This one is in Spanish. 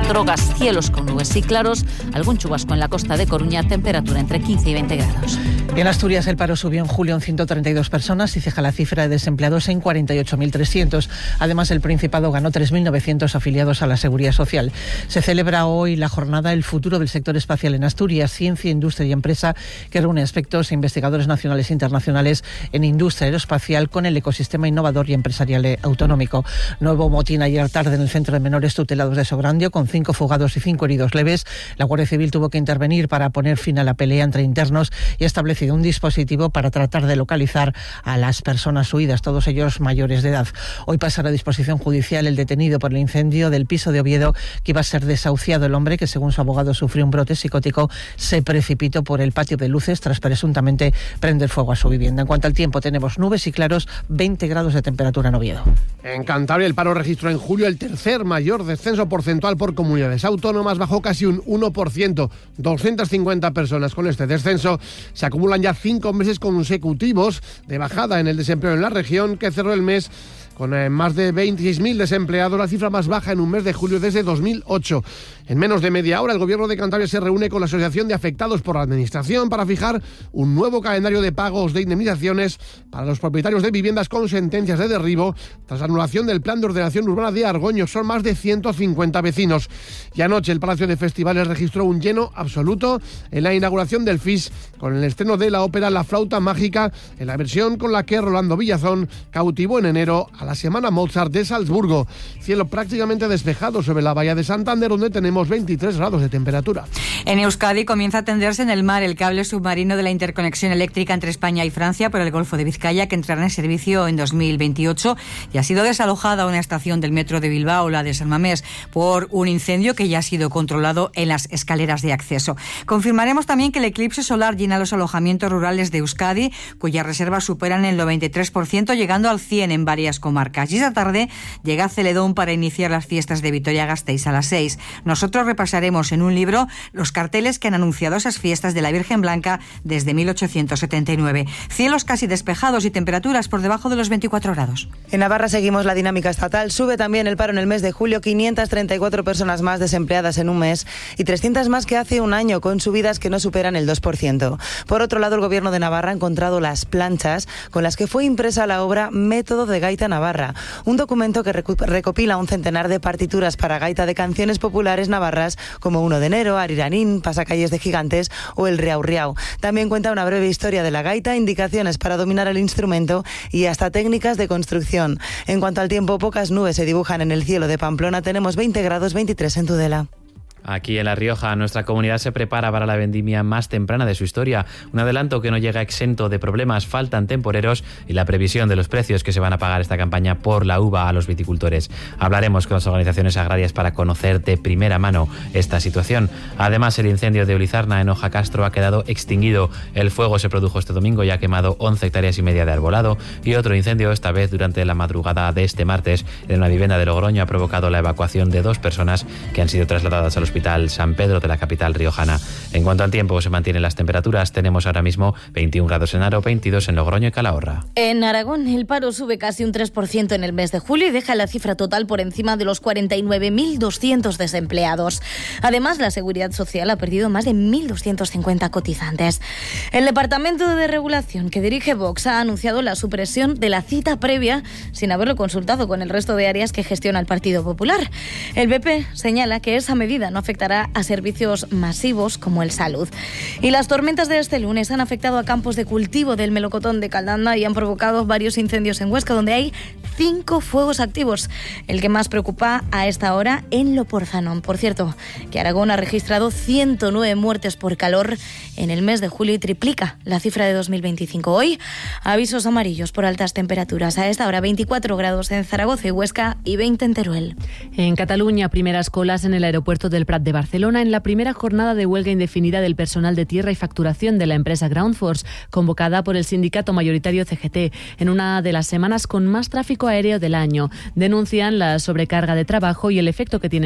drogas, cielos con nubes y claros, algún chubasco en la costa de Coruña, temperatura entre 15 y 20 grados. En Asturias el paro subió en julio en 132 personas y fija la cifra de desempleados en 48.300. Además, el Principado ganó 3.900 afiliados a la Seguridad Social. Se celebra hoy la jornada El futuro del sector espacial en Asturias, ciencia, industria y empresa, que reúne expertos e investigadores nacionales e internacionales en industria aeroespacial con el ecosistema innovador y empresarial autonómico. Nuevo motín ayer tarde en el centro de menores tutelados de Sograndio, con 5 fugados y 5 heridos leves. La Guardia Civil tuvo que intervenir para poner fin a la pelea entre internos y ha establecido un dispositivo para tratar de localizar a las personas huidas, todos ellos mayores de edad. Hoy pasará a disposición judicial el detenido por el incendio del piso de Oviedo, que iba a ser desahuciado. El hombre, que según su abogado sufrió un brote psicótico, se precipitó por el patio de luces tras presuntamente prender fuego a su vivienda. En cuanto al tiempo, tenemos nubes y claros, 20 grados de temperatura en Oviedo. En Cantabria el paro registró en julio el tercer mayor descenso porcentual por comunidades autónomas, bajó casi un 1%, 250 personas. Con este descenso se acumulan ya 5 meses consecutivos de bajada en el desempleo en la región, que cerró el mes con más de 26.000 desempleados, la cifra más baja en un mes de julio desde 2008. En menos de media hora, el Gobierno de Cantabria se reúne con la Asociación de Afectados por la Administración para fijar un nuevo calendario de pagos de indemnizaciones para los propietarios de viviendas con sentencias de derribo tras la anulación del Plan de Ordenación Urbana de Argoño. Son más de 150 vecinos. Y anoche el Palacio de Festivales registró un lleno absoluto en la inauguración del FIS, con el estreno de la ópera La Flauta Mágica, en la versión con la que Rolando Villazón cautivó en enero a la Semana Mozart de Salzburgo. Cielo prácticamente despejado sobre la bahía de Santander, donde tenemos 23 grados de temperatura. En Euskadi comienza a tenderse en el mar el cable submarino de la interconexión eléctrica entre España y Francia por el Golfo de Vizcaya, que entrará en servicio en 2028, y ha sido desalojada una estación del metro de Bilbao, la de San Mamés, por un incendio que ya ha sido controlado en las escaleras de acceso. Confirmaremos también que el eclipse solar llena los alojamientos rurales de Euskadi, cuyas reservas superan el 93%, llegando al 100% en varias comarcas. Y esta tarde llega Celedón para iniciar las fiestas de Vitoria-Gasteiz a las 6. Nosotros repasaremos en un libro los carteles que han anunciado esas fiestas de la Virgen Blanca desde 1879. Cielos casi despejados y temperaturas por debajo de los 24 grados. En Navarra seguimos la dinámica estatal. Sube también el paro en el mes de julio, 534 personas más desempleadas en un mes y 300 más que hace un año, con subidas que no superan el 2%. Por otro lado, el Gobierno de Navarra ha encontrado las planchas con las que fue impresa la obra Método de Gaita Navarra, un documento que recopila un centenar de partituras para gaita de canciones populares navarras como 1 de enero, Ariranín, Pasacalles de Gigantes o el Riau Riau. También cuenta una breve historia de la gaita, indicaciones para dominar el instrumento y hasta técnicas de construcción. En cuanto al tiempo, pocas nubes se dibujan en el cielo de Pamplona. Tenemos 20 grados, 23 en Tudela. Aquí en La Rioja, nuestra comunidad se prepara para la vendimia más temprana de su historia. Un adelanto que no llega exento de problemas, faltan temporeros y la previsión de los precios que se van a pagar esta campaña por la uva a los viticultores. Hablaremos con las organizaciones agrarias para conocer de primera mano esta situación. Además, el incendio de Ulizarna en Ojacastro ha quedado extinguido. El fuego se produjo este domingo y ha quemado 11 hectáreas y media de arbolado, y otro incendio, esta vez durante la madrugada de este martes, en una vivienda de Logroño, ha provocado la evacuación de 2 personas que han sido trasladadas al Hospital San Pedro de la capital riojana. En cuanto al tiempo, se mantienen las temperaturas. Tenemos ahora mismo 21 grados en Aro, 22 en Logroño y Calahorra. En Aragón, el paro sube casi un 3% en el mes de julio y deja la cifra total por encima de los 49.200 desempleados. Además, la Seguridad Social ha perdido más de 1.250 cotizantes. El Departamento de Regulación que dirige Vox ha anunciado la supresión de la cita previa sin haberlo consultado con el resto de áreas que gestiona el Partido Popular. El PP señala que esa medida no afectará a servicios masivos como el salud. Y las tormentas de este lunes han afectado a campos de cultivo del melocotón de Caldanda y han provocado varios incendios en Huesca, donde hay 5 fuegos activos. El que más preocupa a esta hora en Loporzano. Por cierto, que Aragón ha registrado 109 muertes por calor en el mes de julio y triplica la cifra de 2025. Hoy, avisos amarillos por altas temperaturas. A esta hora 24 grados en Zaragoza y Huesca y 20 en Teruel. En Cataluña, primeras colas en el aeropuerto del Prat de Barcelona en la primera jornada de huelga indefinida del personal de tierra y facturación de la empresa Groundforce, convocada por el sindicato mayoritario CGT, en una de las semanas con más tráfico aéreo del año. Denuncian la sobrecarga de trabajo y el efecto que tiene